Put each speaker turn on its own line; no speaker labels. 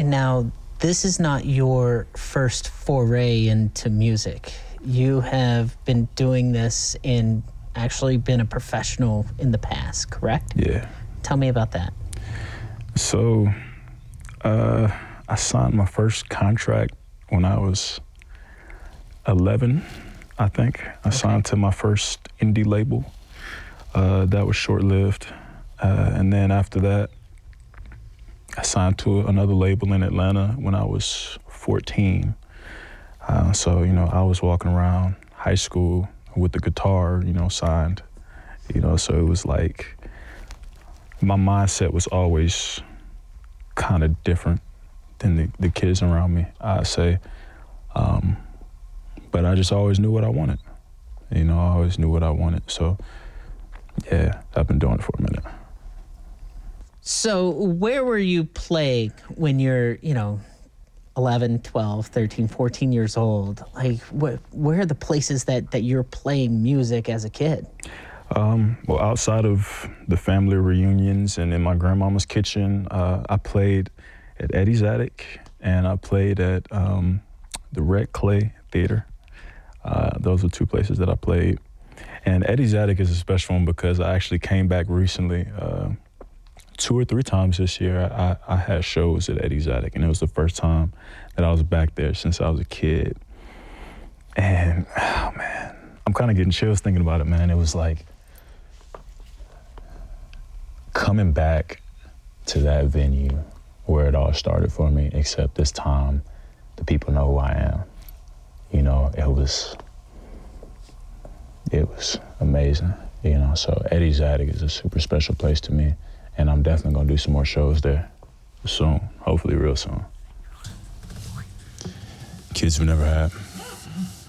Now, this is not your first foray into music. You have been doing this and actually been a professional in the past, correct?
Yeah.
Tell me about that.
So, I signed my first contract when I was 11, I think. I signed to my first indie label. That was short-lived. And then after that, I signed to another label in Atlanta when I was 14. So, I was walking around high school with the guitar, signed. So it was like, my mindset was always kind of different than the kids around me, I'd say. But I just always knew what I wanted. I always knew what I wanted. So, yeah, I've been doing it for a minute.
So where were you playing when you're, 11, 12, 13, 14 years old? Like, where are the places that you're playing music as a kid?
Well, outside of the family reunions and in my grandmama's kitchen, I played at Eddie's Attic, and I played at the Red Clay Theater. Those were two places that I played. And Eddie's Attic is a special one because I actually came back recently. 2 or 3 times this year, I had shows at Eddie's Attic, and it was the first time that I was back there since I was a kid. And, oh man, I'm kind of getting chills thinking about it, man. It was like coming back to that venue where it all started for me, except this time the people know who I am. It was amazing, So Eddie's Attic is a super special place to me, and I'm definitely gonna do some more shows there soon, hopefully real soon. Kids we never had.